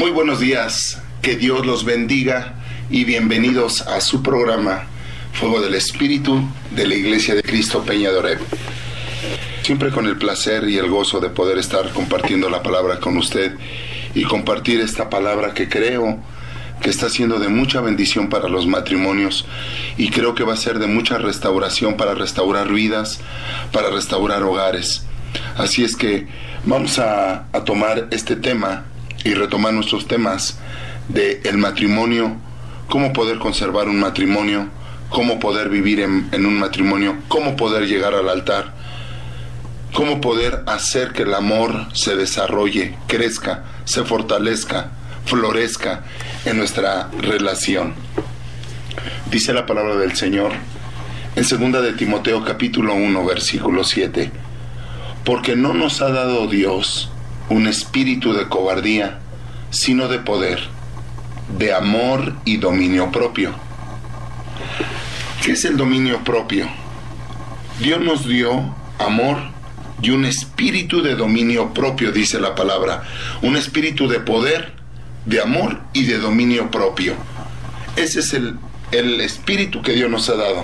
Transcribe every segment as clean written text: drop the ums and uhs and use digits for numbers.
Muy buenos días, que Dios los bendiga y bienvenidos a su programa Fuego del Espíritu de la Iglesia de Cristo Peña de Oreb. Siempre con el placer y el gozo de poder estar compartiendo la palabra con usted y compartir esta palabra que creo que está siendo de mucha bendición para los matrimonios y creo que va a ser de mucha restauración para restaurar vidas, para restaurar hogares. Así es que vamos a tomar este tema y retomar nuestros temas de el matrimonio, cómo poder conservar un matrimonio, cómo poder vivir en un matrimonio, cómo poder llegar al altar, cómo poder hacer que el amor se desarrolle, crezca, se fortalezca, florezca en nuestra relación. Dice la palabra del Señor en 2 de Timoteo capítulo 1 versículo 7: porque no nos ha dado Dios un espíritu de cobardía, sino de poder, de amor y dominio propio. ¿Qué es el dominio propio? Dios nos dio amor y un espíritu de dominio propio, dice la palabra, un espíritu de poder, de amor y de dominio propio. Ese es el espíritu que Dios nos ha dado.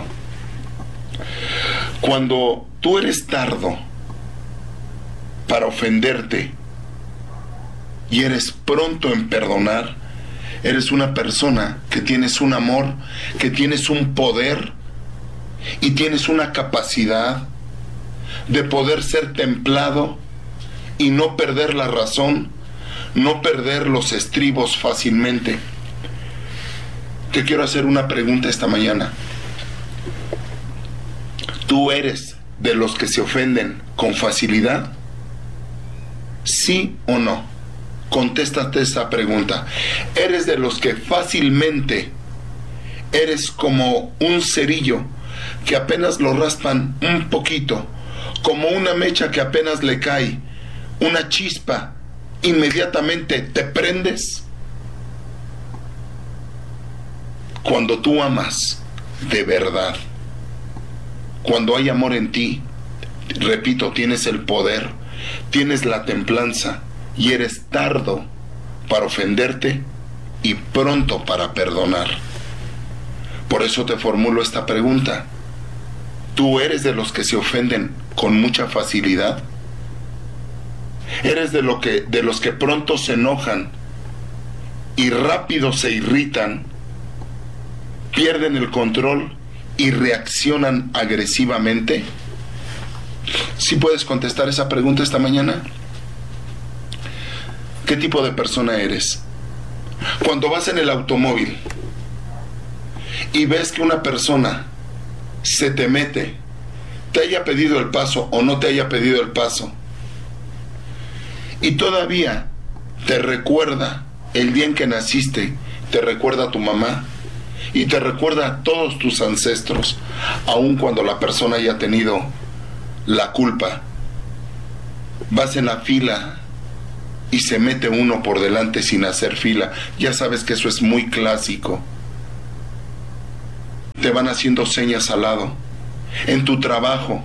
Cuando tú eres tardo para ofenderte y eres pronto en perdonar, eres una persona que tienes un amor, que tienes un poder y tienes una capacidad de poder ser templado y no perder la razón, no perder los estribos fácilmente. Te quiero hacer una pregunta esta mañana. ¿Tú eres de los que se ofenden con facilidad? ¿Sí o no? Contéstate esa pregunta. ¿Eres de los que fácilmente eres como un cerillo que apenas lo raspan un poquito, como una mecha que apenas le cae una chispa, inmediatamente te prendes? Cuando tú amas de verdad, cuando hay amor en ti, repito, tienes el poder, tienes la templanza y eres tardo para ofenderte y pronto para perdonar. Por eso te formulo esta pregunta. ¿Tú eres de los que se ofenden con mucha facilidad? ¿Eres de los que pronto se enojan y rápido se irritan, pierden el control y reaccionan agresivamente? ¿Sí puedes contestar esa pregunta esta mañana? ¿Qué tipo de persona eres? Cuando vas en el automóvil y ves que una persona se te mete, te haya pedido el paso o no te haya pedido el paso, y todavía te recuerda el día en que naciste, te recuerda a tu mamá y te recuerda a todos tus ancestros, aun cuando la persona haya tenido la culpa, vas en la fila y se mete uno por delante sin hacer fila. Ya sabes que eso es muy clásico. Te van haciendo señas al lado. En tu trabajo,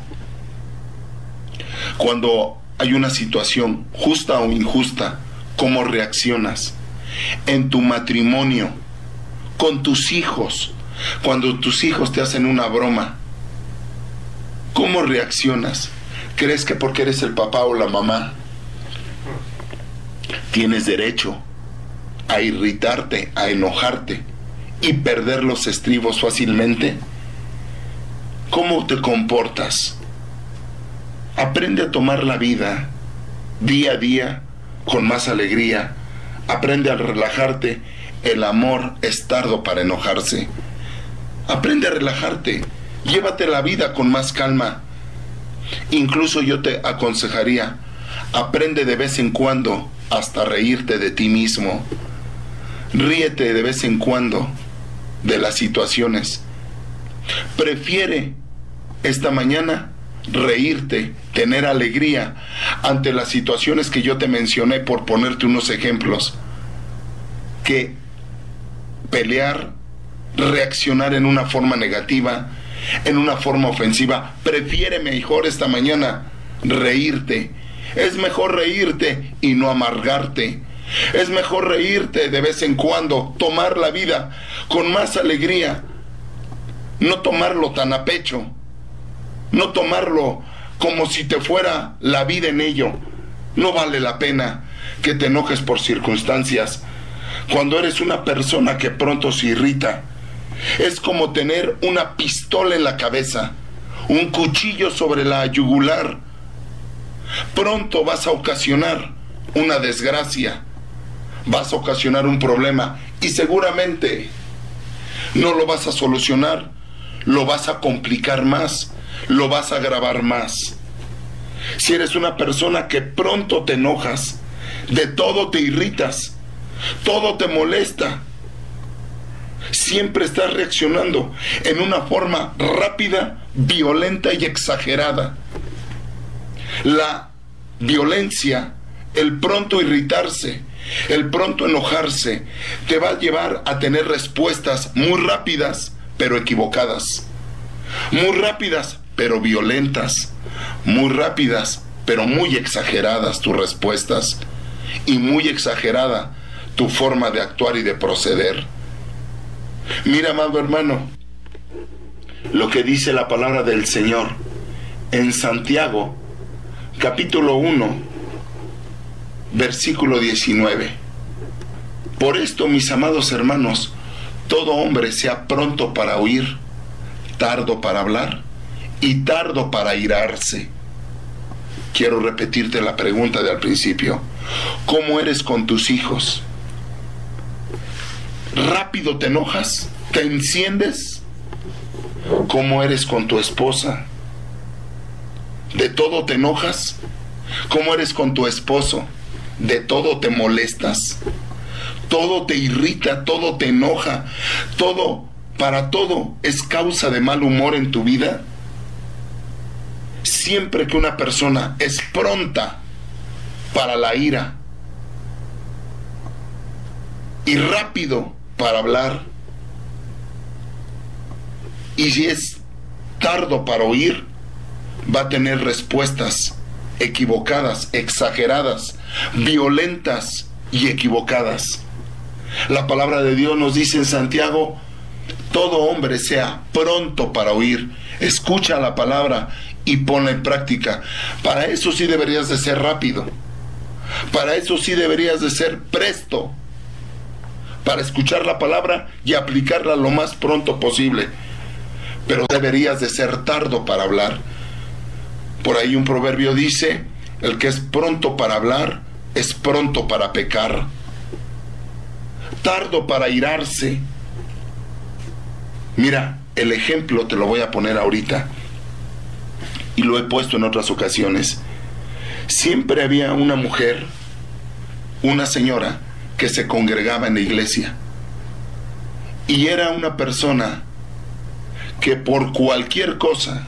cuando hay una situación justa o injusta, ¿cómo reaccionas? En tu matrimonio, con tus hijos, cuando tus hijos te hacen una broma, ¿cómo reaccionas? ¿Crees que porque eres el papá o la mamá tienes derecho a irritarte, a enojarte y perder los estribos fácilmente? ¿Cómo te comportas? Aprende a tomar la vida día a día con más alegría. Aprende a relajarte. El amor es tardo para enojarse. Aprende a relajarte. Llévate la vida con más calma. Incluso yo te aconsejaría, aprende de vez en cuando hasta reírte de ti mismo. Ríete de vez en cuando de las situaciones. Prefiere esta mañana reírte, tener alegría ante las situaciones que yo te mencioné, por ponerte unos ejemplos, que pelear, reaccionar en una forma negativa, en una forma ofensiva. Prefiere mejor esta mañana reírte. Es mejor reírte y no amargarte. Es mejor reírte de vez en cuando, tomar la vida con más alegría, no tomarlo tan a pecho, no tomarlo como si te fuera la vida en ello. No vale la pena que te enojes por circunstancias. Cuando eres una persona que pronto se irrita, es como tener una pistola en la cabeza, un cuchillo sobre la yugular. Pronto vas a ocasionar una desgracia, vas a ocasionar un problema y seguramente no lo vas a solucionar, lo vas a complicar más, lo vas a agravar más. Si eres una persona que pronto te enojas, de todo te irritas, todo te molesta, siempre estás reaccionando en una forma rápida, violenta y exagerada. La violencia, el pronto irritarse, el pronto enojarse, te va a llevar a tener respuestas muy rápidas, pero equivocadas. Muy rápidas, pero violentas. Muy rápidas, pero muy exageradas tus respuestas. Y muy exagerada tu forma de actuar y de proceder. Mira, amado hermano, lo que dice la palabra del Señor en Santiago, capítulo 1, versículo 19. Por esto, mis amados hermanos, todo hombre sea pronto para oír, tardo para hablar y tardo para airarse. Quiero repetirte la pregunta de al principio. ¿Cómo eres con tus hijos? ¿Rápido te enojas? ¿Te enciendes? ¿Cómo eres con tu esposa? ¿De todo te enojas? ¿Cómo eres con tu esposo? ¿De todo te molestas? ¿Todo te irrita? ¿Todo te enoja? Para todo es causa de mal humor en tu vida? Siempre que una persona es pronta para la ira y rápido para hablar, y si es tardo para oír, va a tener respuestas equivocadas, exageradas, violentas y equivocadas. La palabra de Dios nos dice en Santiago: todo hombre sea pronto para oír. Escucha la palabra y ponla en práctica. Para eso sí deberías de ser rápido. Para eso sí deberías de ser presto para escuchar la palabra y aplicarla lo más pronto posible. Pero deberías de ser tardo para hablar. Por ahí un proverbio dice: el que es pronto para hablar es pronto para pecar. Tardo para airarse. Mira, el ejemplo te lo voy a poner ahorita, y lo he puesto en otras ocasiones. Siempre había una mujer, una señora, que se congregaba en la iglesia, y era una persona que por cualquier cosa,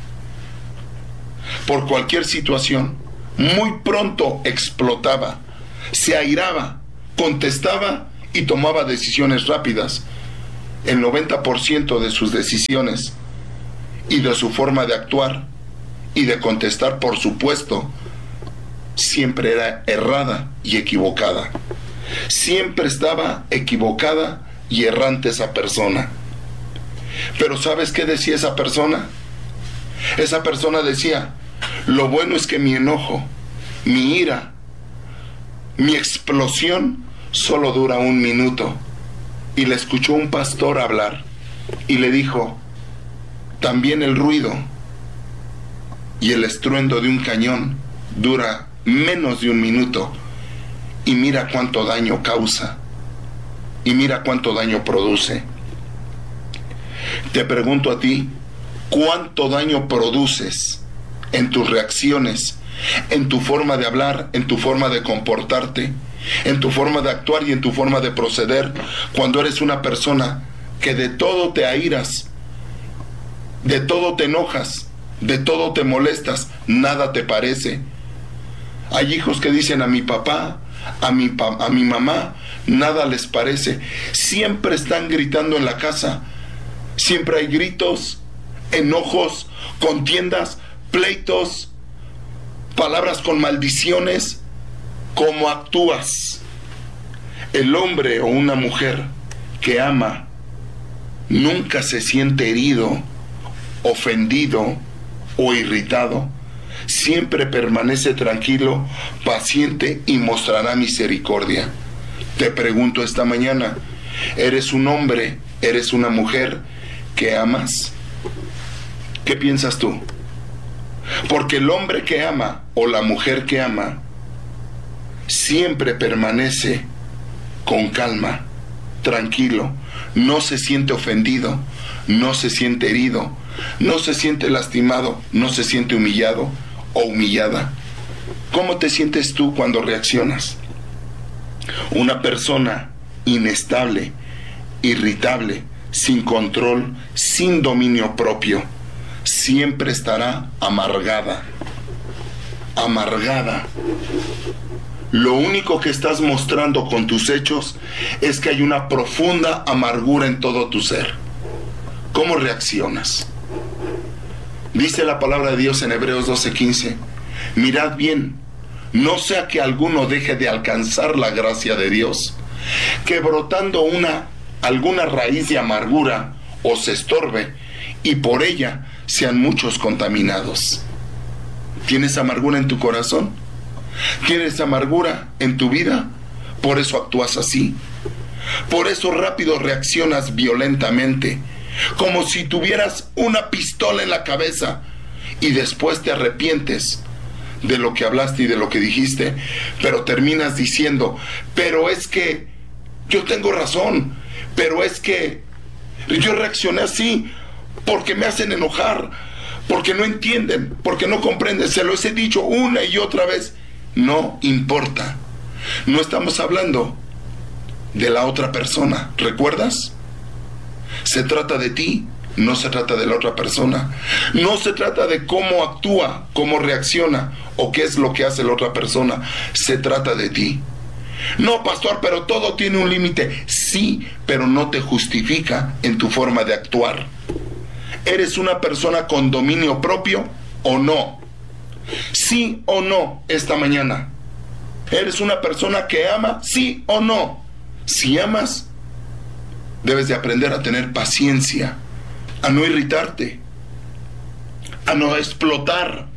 por cualquier situación, muy pronto explotaba, se airaba, contestaba y tomaba decisiones rápidas. El 90% de sus decisiones y de su forma de actuar y de contestar, por supuesto, siempre era errada y equivocada. Siempre estaba equivocada y errante esa persona. Pero ¿sabes qué decía esa persona? Esa persona decía: lo bueno es que mi enojo, mi ira, mi explosión solo dura 1 minuto. Y le escuchó un pastor hablar y le dijo: también el ruido y el estruendo de un cañón dura menos de 1 minuto. Y mira cuánto daño causa. Y mira cuánto daño produce. Te pregunto a ti: ¿cuánto daño produces en tus reacciones, en tu forma de hablar, en tu forma de comportarte, en tu forma de actuar y en tu forma de proceder, cuando eres una persona que de todo te airas, de todo te enojas, de todo te molestas, nada te parece? Hay hijos que dicen: a mi papá, a mi mamá, nada les parece. Siempre están gritando en la casa. Siempre hay gritos, enojos, contiendas, pleitos, palabras con maldiciones. ¿Cómo actúas? El hombre o una mujer que ama nunca se siente herido, ofendido o irritado. Siempre permanece tranquilo, paciente y mostrará misericordia. Te pregunto esta mañana, ¿eres un hombre, eres una mujer que amas? ¿Qué piensas tú? Porque el hombre que ama o la mujer que ama siempre permanece con calma, tranquilo, no se siente ofendido, no se siente herido, no se siente lastimado, no se siente humillado o humillada. ¿Cómo te sientes tú cuando reaccionas? Una persona inestable, irritable, sin control, sin dominio propio, siempre estará amargada. Amargada. Lo único que estás mostrando con tus hechos es que hay una profunda amargura en todo tu ser. ¿Cómo reaccionas? Dice la palabra de Dios en Hebreos 12:15, mirad bien, no sea que alguno deje de alcanzar la gracia de Dios, que brotando alguna raíz de amargura os estorbe y por ella sean muchos contaminados. ¿Tienes amargura en tu corazón? ¿Tienes amargura en tu vida? Por eso actúas así. Por eso rápido reaccionas violentamente, como si tuvieras una pistola en la cabeza y después te arrepientes de lo que hablaste y de lo que dijiste, pero terminas diciendo, pero es que yo tengo razón, pero es que yo reaccioné así porque me hacen enojar, porque no entienden, porque no comprenden, se los he dicho una y otra vez. No importa, no estamos hablando de la otra persona, ¿recuerdas? Se trata de ti, no se trata de la otra persona. No se trata de cómo actúa, cómo reacciona o qué es lo que hace la otra persona. Se trata de ti. No, pastor, pero todo tiene un límite. Sí, pero no te justifica en tu forma de actuar. ¿Eres una persona con dominio propio o no? Sí o no esta mañana. ¿Eres una persona que ama? Sí o no. Si amas, debes de aprender a tener paciencia, a no irritarte, a no explotar.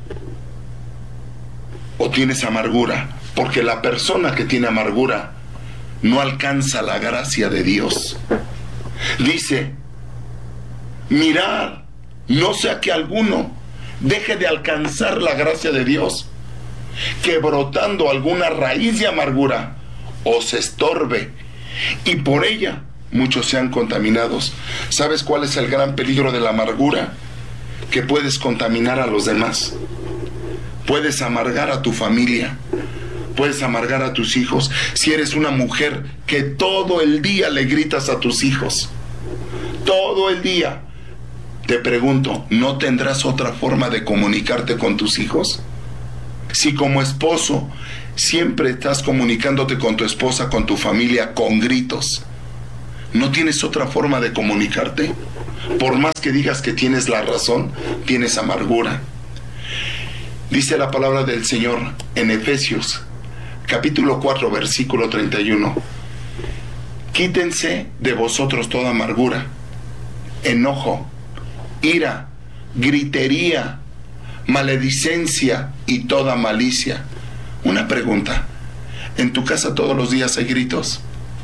¿O tienes amargura? Porque la persona que tiene amargura no alcanza la gracia de Dios. Dice, mirad, no sea que alguno deje de alcanzar la gracia de Dios, que brotando alguna raíz de amargura os estorbe y por ella muchos sean contaminados. ¿Sabes cuál es el gran peligro de la amargura? Que puedes contaminar a los demás. Puedes amargar a tu familia. Puedes amargar a tus hijos. Si eres una mujer que todo el día le gritas a tus hijos, todo el día, te pregunto, ¿no tendrás otra forma de comunicarte con tus hijos? Si como esposo siempre estás comunicándote con tu esposa, con tu familia, con gritos, ¿no tienes otra forma de comunicarte? Por más que digas que tienes la razón, tienes amargura. Dice la palabra del Señor en Efesios, capítulo 4, versículo 31. Quítense de vosotros toda amargura, enojo, ira, gritería, maledicencia y toda malicia. Una pregunta, ¿en tu casa todos los días hay gritos?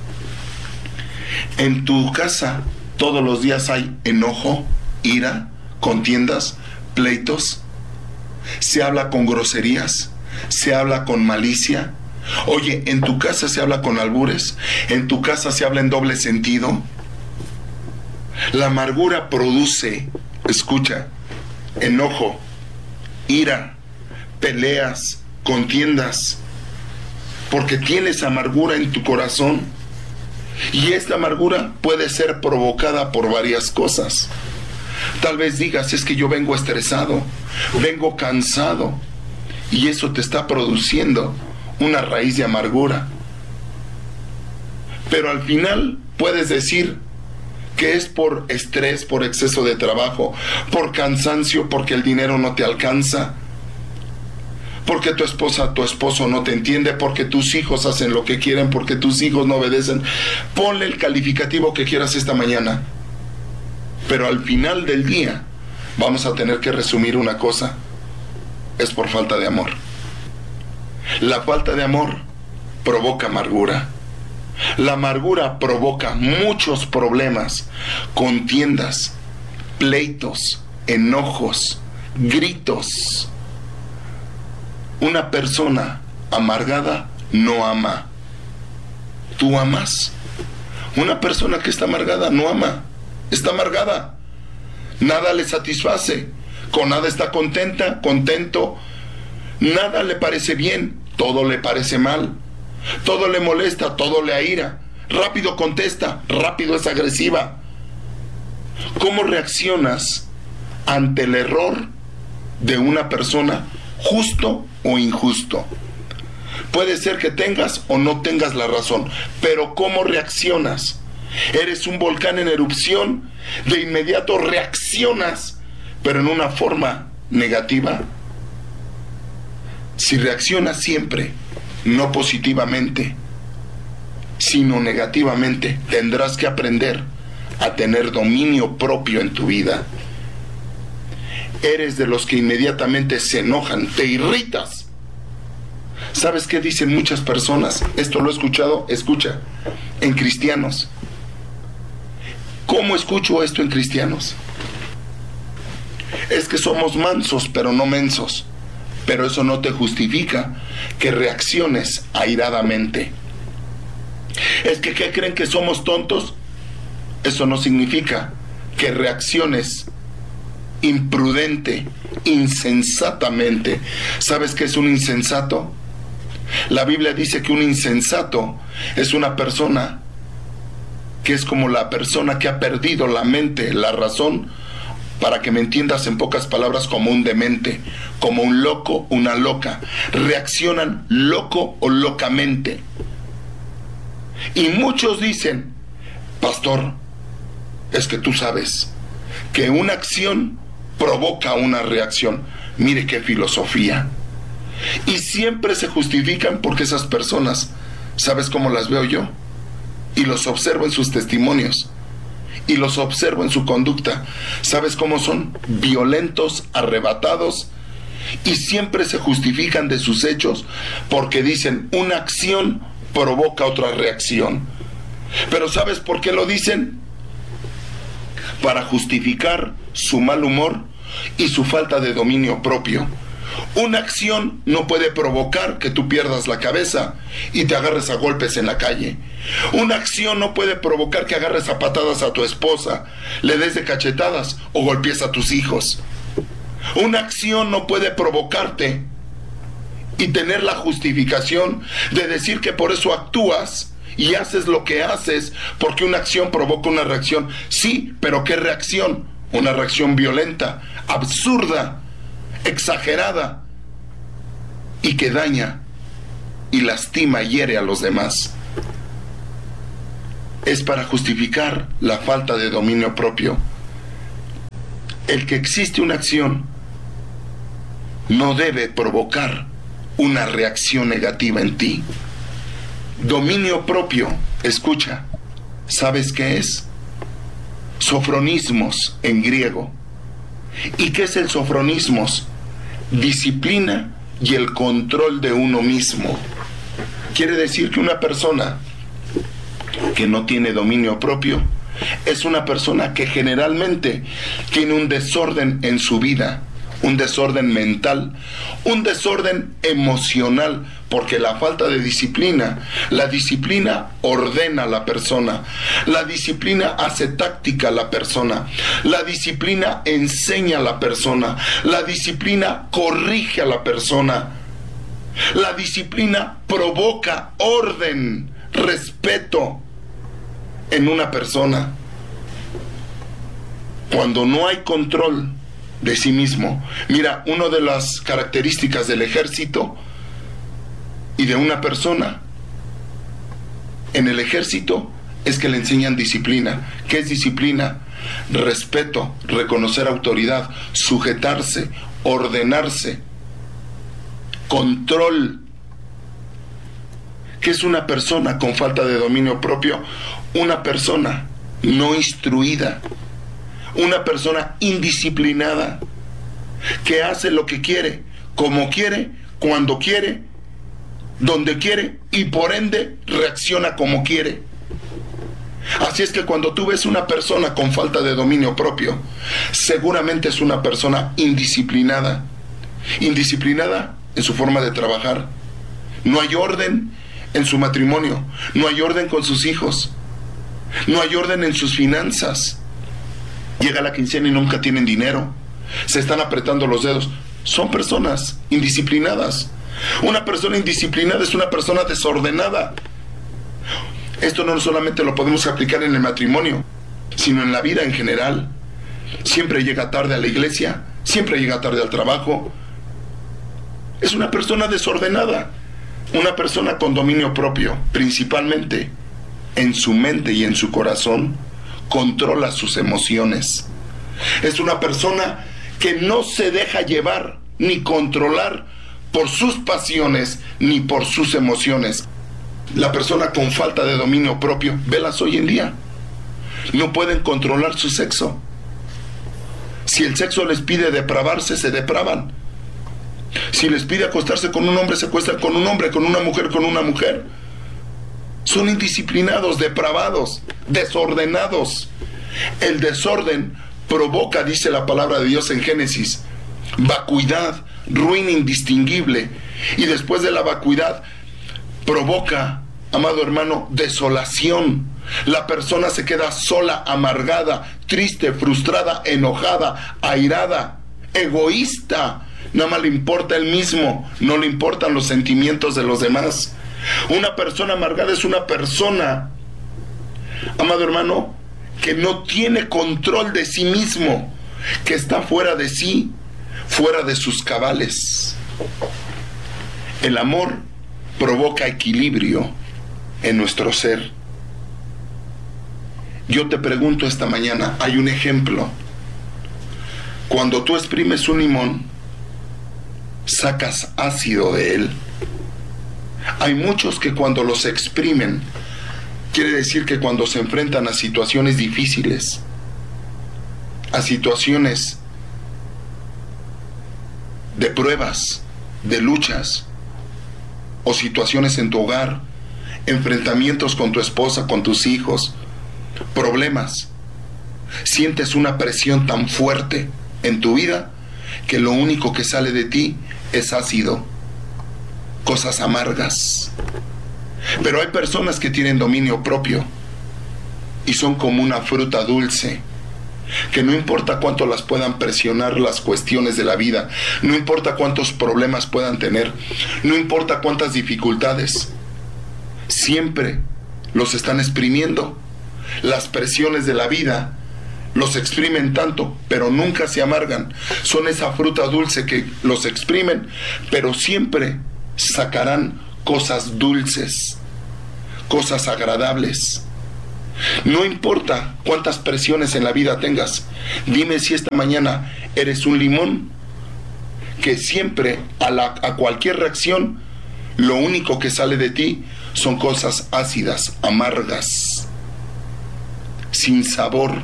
¿En tu casa todos los días hay enojo, ira, contiendas, pleitos? ¿Se habla con groserías? ¿Se habla con malicia? Oye, ¿en tu casa se habla con albures? ¿En tu casa se habla en doble sentido? La amargura produce, escucha, enojo, ira, peleas, contiendas, porque tienes amargura en tu corazón. Y esta amargura puede ser provocada por varias cosas. Tal vez digas, es que yo vengo estresado, vengo cansado, y eso te está produciendo una raíz de amargura. Pero al final puedes decir que es por estrés, por exceso de trabajo, por cansancio, porque el dinero no te alcanza, porque tu esposa, tu esposo no te entiende, porque tus hijos hacen lo que quieren, porque tus hijos no obedecen. Ponle el calificativo que quieras esta mañana. Pero al final del día vamos a tener que resumir una cosa: es por falta de amor. La falta de amor provoca amargura. La amargura provoca muchos problemas, contiendas, pleitos, enojos, gritos. Una persona amargada no ama. ¿Tú amas? Una persona que está amargada no ama. Está amargada. Nada le satisface. Con nada está contenta, contento. Nada le parece bien. Todo le parece mal. Todo le molesta, todo le aira. Rápido contesta, rápido es agresiva. ¿Cómo reaccionas ante el error de una persona, justo o injusto? Puede ser que tengas o no tengas la razón, pero ¿cómo reaccionas? ¿Eres un volcán en erupción? ¿De inmediato reaccionas, pero en una forma negativa? Si reaccionas siempre, no positivamente, sino negativamente, tendrás que aprender a tener dominio propio en tu vida. Eres de los que inmediatamente se enojan, te irritas. ¿Sabes qué dicen muchas personas? Esto lo he escuchado, escucha, en cristianos. ¿Cómo escucho esto en cristianos? Es que somos mansos, pero no mensos. Pero eso no te justifica que reacciones airadamente. Es que ¿qué creen, que somos tontos? Eso no significa que reacciones imprudente, insensatamente. ¿Sabes qué es un insensato? La Biblia dice que un insensato es una persona que es como la persona que ha perdido la mente, la razón. Para que me entiendas en pocas palabras, como un demente, como un loco, una loca. Reaccionan loco o locamente. Y muchos dicen: pastor, es que tú sabes que una acción provoca una reacción. Mire qué filosofía. Y siempre se justifican porque esas personas, ¿sabes cómo las veo yo? Y los observo en sus testimonios. Y los observo en su conducta. ¿Sabes cómo son? Violentos, arrebatados, y siempre se justifican de sus hechos porque dicen: una acción provoca otra reacción. Pero ¿sabes por qué lo dicen? Para justificar su mal humor y su falta de dominio propio. Una acción no puede provocar que tú pierdas la cabeza y te agarres a golpes en la calle. Una acción no puede provocar que agarres a patadas a tu esposa, le des de cachetadas o golpees a tus hijos. Una acción no puede provocarte y tener la justificación de decir que por eso actúas y haces lo que haces, porque una acción provoca una reacción. Sí, pero ¿qué reacción? Una reacción violenta, absurda, exagerada, y que daña y lastima y hiere a los demás. Es para justificar la falta de dominio propio. El que existe una acción no debe provocar una reacción negativa en ti. Dominio propio, escucha, ¿sabes qué es? Sofronismos en griego. ¿Y qué es el sofronismos? Disciplina y el control de uno mismo. Quiere decir que una persona que no tiene dominio propio es una persona que generalmente tiene un desorden en su vida, un desorden mental, un desorden emocional, porque la falta de disciplina, la disciplina ordena a la persona, la disciplina hace táctica a la persona, la disciplina enseña a la persona, la disciplina corrige a la persona, la disciplina provoca orden, respeto en una persona. Cuando no hay control de sí mismo, mira, una de las características del ejército y de una persona en el ejército es que le enseñan disciplina. ¿Qué es disciplina? Respeto, reconocer autoridad, sujetarse, ordenarse. control. ¿Qué es una persona con falta de dominio propio? Una persona no instruida, una persona indisciplinada, que hace lo que quiere, como quiere, cuando quiere, donde quiere, y por ende reacciona como quiere. Así es que cuando tú ves una persona con falta de dominio propio, seguramente es una persona indisciplinada. Indisciplinada en su forma de trabajar. No hay orden en su matrimonio, no hay orden con sus hijos, no hay orden en sus finanzas. Llega la quincena y nunca tienen dinero, se están apretando los dedos. Son personas indisciplinadas. Una persona indisciplinada es una persona desordenada. Esto no solamente lo podemos aplicar en el matrimonio, sino en la vida en general. Siempre llega tarde a la iglesia, siempre llega tarde al trabajo. Es una persona desordenada. Una persona con dominio propio, principalmente en su mente y en su corazón, controla sus emociones. Es una persona que no se deja llevar ni controlar por sus pasiones ni por sus emociones. La persona con falta de dominio propio, velas hoy en día, no pueden controlar su sexo. Si el sexo les pide depravarse, se depravan. Si les pide acostarse con un hombre, se acuestan con un hombre, con una mujer, con una mujer. Son indisciplinados, depravados, desordenados. El desorden provoca, dice la palabra de Dios en Génesis, vacuidad, ruina indistinguible. Y después de la vacuidad, provoca, amado hermano, desolación. La persona se queda sola, amargada, triste, frustrada, enojada, airada, egoísta. Nada más le importa él mismo, no le importan los sentimientos de los demás. Una persona amargada es una persona, amado hermano, que no tiene control de sí mismo, que está fuera de sí, fuera de sus cabales. El amor provoca equilibrio en nuestro ser. Yo te pregunto esta mañana, hay un ejemplo. Cuando tú exprimes un limón, sacas ácido de él. Hay muchos que cuando los exprimen, quiere decir que cuando se enfrentan a situaciones difíciles, a situaciones de pruebas, de luchas, o situaciones en tu hogar, enfrentamientos con tu esposa, con tus hijos, problemas, sientes una presión tan fuerte en tu vida que lo único que sale de ti es ácido, cosas amargas. Pero hay personas que tienen dominio propio y son como una fruta dulce, que no importa cuánto las puedan presionar las cuestiones de la vida, no importa cuántos problemas puedan tener, no importa cuántas dificultades, siempre los están exprimiendo. Las presiones de la vida los exprimen tanto, pero nunca se amargan. Son esa fruta dulce que los exprimen, pero siempre sacarán cosas dulces, cosas agradables. No importa cuántas presiones en la vida tengas, dime si esta mañana eres un limón que siempre a cualquier reacción, lo único que sale de ti son cosas ácidas, amargas, sin sabor.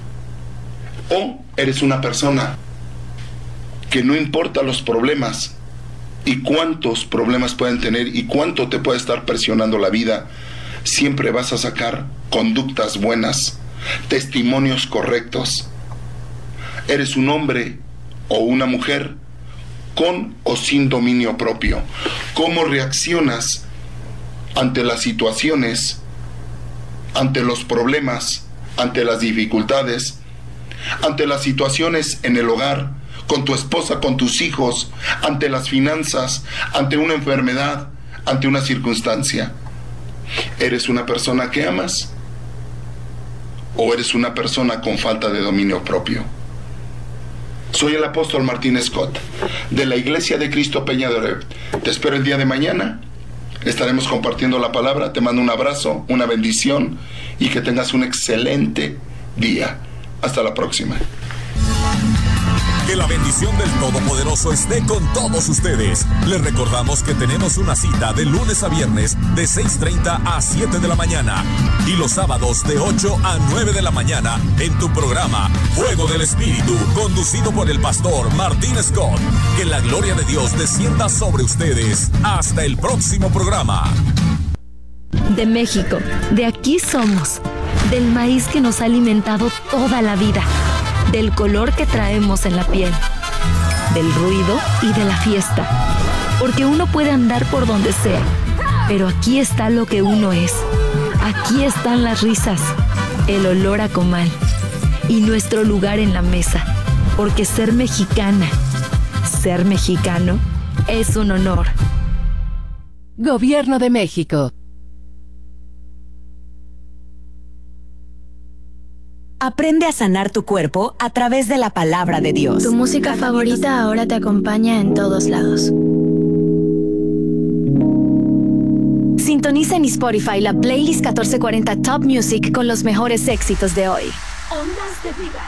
O eres una persona que no importa los problemas y cuántos problemas pueden tener y cuánto te puede estar presionando la vida, siempre vas a sacar conductas buenas, testimonios correctos. Eres un hombre o una mujer con o sin dominio propio. ¿Cómo reaccionas ante las situaciones, ante los problemas, ante las dificultades, ante las situaciones en el hogar, con tu esposa, con tus hijos, ante las finanzas, ante una enfermedad, ante una circunstancia? ¿Eres una persona que amas? ¿O eres una persona con falta de dominio propio? Soy el apóstol Martín Scott, de la Iglesia de Cristo Peña de Oreb. Te espero el día de mañana. Estaremos compartiendo la palabra. Te mando un abrazo, una bendición y que tengas un excelente día. Hasta la próxima. Que la bendición del Todopoderoso esté con todos ustedes. Les recordamos que tenemos una cita de lunes a viernes de 6:30 a 7 de la mañana y los sábados de 8 a 9 de la mañana en tu programa Fuego del Espíritu, conducido por el pastor Martín Scott. Que la gloria de Dios descienda sobre ustedes. Hasta el próximo programa. De México, de aquí somos, del maíz que nos ha alimentado toda la vida, del color que traemos en la piel, del ruido y de la fiesta, porque uno puede andar por donde sea, pero aquí está lo que uno es, aquí están las risas, el olor a comal y nuestro lugar en la mesa, porque ser mexicana, ser mexicano es un honor. Gobierno de México. Aprende a sanar tu cuerpo a través de la palabra de Dios. Tu música favorita ahora te acompaña en todos lados. Sintoniza en Spotify la playlist 1440 Top Music con los mejores éxitos de hoy. Ondas de vida.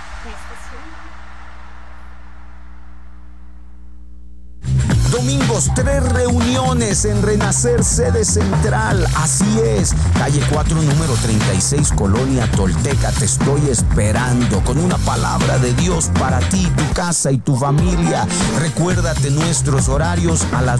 Domingos, 3 reuniones en Renacer, sede central. Así es, calle 4, número 36, Colonia Tolteca. Te estoy esperando con una palabra de Dios para ti, tu casa y tu familia. Recuérdate nuestros horarios: a las